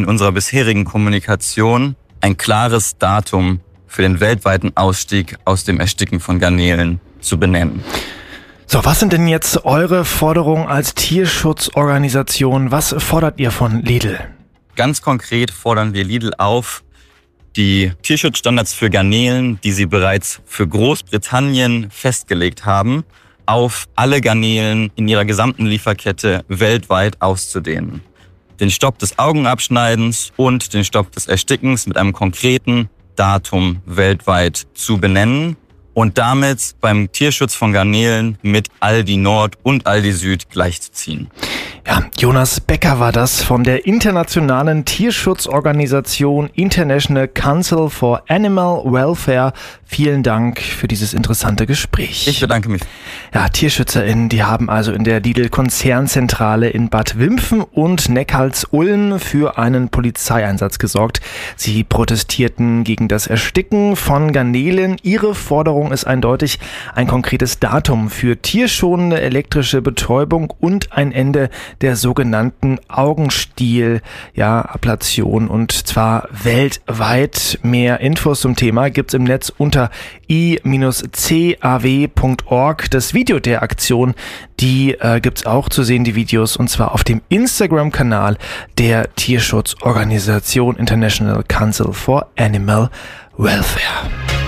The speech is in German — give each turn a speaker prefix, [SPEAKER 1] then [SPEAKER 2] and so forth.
[SPEAKER 1] unserer bisherigen Kommunikation ein klares Datum für den weltweiten Ausstieg aus dem Ersticken von Garnelen zu benennen.
[SPEAKER 2] So, was sind denn jetzt eure Forderungen als Tierschutzorganisation? Was fordert ihr von Lidl?
[SPEAKER 1] Ganz konkret fordern wir Lidl auf, die Tierschutzstandards für Garnelen, die sie bereits für Großbritannien festgelegt haben, auf alle Garnelen in ihrer gesamten Lieferkette weltweit auszudehnen. Den Stopp des Augenabschneidens und den Stopp des Erstickens mit einem konkreten Datum weltweit zu benennen und damit beim Tierschutz von Garnelen mit Aldi Nord und Aldi Süd gleichzuziehen.
[SPEAKER 2] Ja, Jonas Becker war das von der internationalen Tierschutzorganisation International Council for Animal Welfare. Vielen Dank für dieses interessante Gespräch.
[SPEAKER 1] Ich bedanke mich.
[SPEAKER 2] Ja, TierschützerInnen, die haben also in der Lidl-Konzernzentrale in Bad Wimpfen und Neckarsulm für einen Polizeieinsatz gesorgt. Sie protestierten gegen das Ersticken von Garnelen. Ihre Forderung ist eindeutig: ein konkretes Datum für tierschonende elektrische Betäubung und ein Ende der sogenannten Augenstiel-Ablation, und zwar weltweit. Mehr Infos zum Thema gibt's im Netz unter i-caw.org. Das Video der Aktion, die gibt's auch zu sehen, die Videos, und zwar auf dem Instagram-Kanal der Tierschutzorganisation International Council for Animal Welfare.